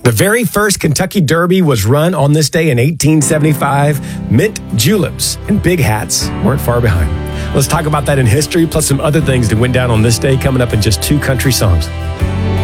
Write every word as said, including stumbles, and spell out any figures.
The very first Kentucky Derby was run on this day in eighteen seventy-five. Mint juleps and big hats weren't far behind. Let's talk about that in history, plus some other things that went down on this day coming up in just two country songs.